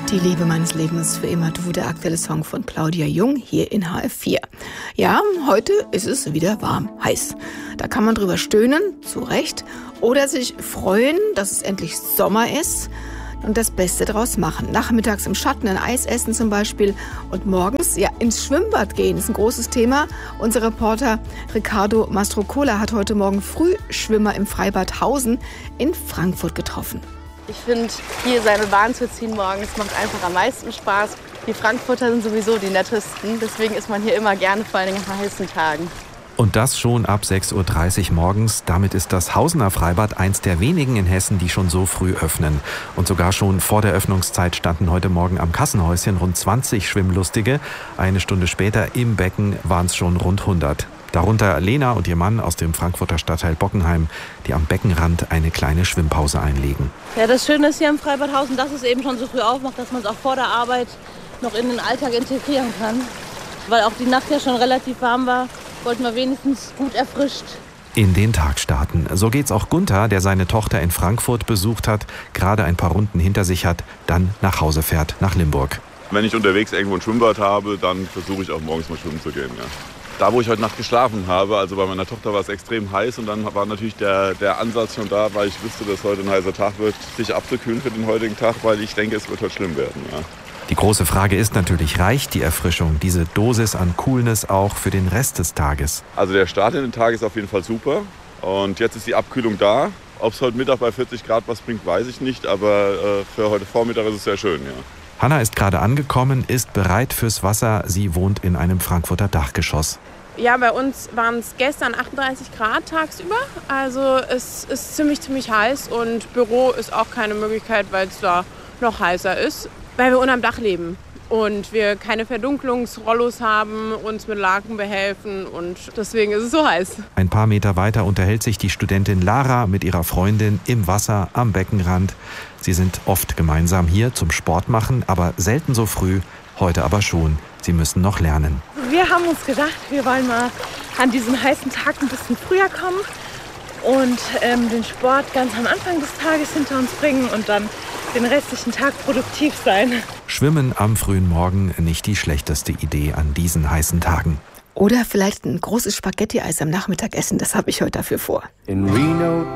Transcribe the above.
Die Liebe meines Lebens für immer du, der aktuelle Song von Claudia Jung hier in HF4. Ja, heute ist es wieder warm, heiß. Da kann man drüber stöhnen, zu Recht, oder sich freuen, dass es endlich Sommer ist und das Beste draus machen. Nachmittags im Schatten ein Eis essen zum Beispiel und morgens ins Schwimmbad gehen. Das ist ein großes Thema. Unser Reporter Riccardo Mastrocola hat heute Morgen Frühschwimmer im Freibad Hausen in Frankfurt getroffen. Ich finde, hier seine Bahn zu ziehen morgens macht einfach am meisten Spaß. Die Frankfurter sind sowieso die nettesten, deswegen ist man hier immer gerne, vor allem nach heißen Tagen. Und das schon ab 6.30 Uhr morgens. Damit ist das Hausener Freibad eins der wenigen in Hessen, die schon so früh öffnen. Und sogar schon vor der Öffnungszeit standen heute Morgen am Kassenhäuschen rund 20 Schwimmlustige. Eine Stunde später im Becken waren es schon rund 100. Darunter Lena und ihr Mann aus dem Frankfurter Stadtteil Bockenheim, die am Beckenrand eine kleine Schwimmpause einlegen. Ja, das Schöne ist hier im Freibad Hausen, dass es eben schon so früh aufmacht, dass man es auch vor der Arbeit noch in den Alltag integrieren kann. Weil auch die Nacht ja schon relativ warm war, wollten wir wenigstens gut erfrischt in den Tag starten. So geht's auch Gunther, der seine Tochter in Frankfurt besucht hat, gerade ein paar Runden hinter sich hat, dann nach Hause fährt, nach Limburg. Wenn ich unterwegs irgendwo ein Schwimmbad habe, dann versuche ich auch morgens mal schwimmen zu gehen. Ja. Da, wo ich heute Nacht geschlafen habe, also bei meiner Tochter war es extrem heiß und dann war natürlich der Ansatz schon da, weil ich wusste, dass heute ein heißer Tag wird, sich abzukühlen für den heutigen Tag, weil ich denke, es wird heute schlimm werden. Ja. Die große Frage ist natürlich, reicht die Erfrischung, diese Dosis an Coolness auch für den Rest des Tages? Also der Start in den Tag ist auf jeden Fall super und jetzt ist die Abkühlung da. Ob es heute Mittag bei 40 Grad was bringt, weiß ich nicht, aber für heute Vormittag ist es sehr schön, ja. Hanna ist gerade angekommen, ist bereit fürs Wasser. Sie wohnt in einem Frankfurter Dachgeschoss. Ja, bei uns waren es gestern 38 Grad tagsüber. Also es ist ziemlich heiß und Büro ist auch keine Möglichkeit, weil es da noch heißer ist. Weil wir unterm Dach leben und wir keine Verdunklungsrollos haben, uns mit Laken behelfen und deswegen ist es so heiß. Ein paar Meter weiter unterhält sich die Studentin Lara mit ihrer Freundin im Wasser am Beckenrand. Sie sind oft gemeinsam hier zum Sport machen, aber selten so früh, heute aber schon. Sie müssen noch lernen. Wir haben uns gedacht, wir wollen mal an diesen heißen Tag ein bisschen früher kommen und den Sport ganz am Anfang des Tages hinter uns bringen und dann den restlichen Tag produktiv sein. Schwimmen am frühen Morgen nicht die schlechteste Idee an diesen heißen Tagen. Oder vielleicht ein großes Spaghetti-Eis am Nachmittag essen, das habe ich heute dafür vor. In Reno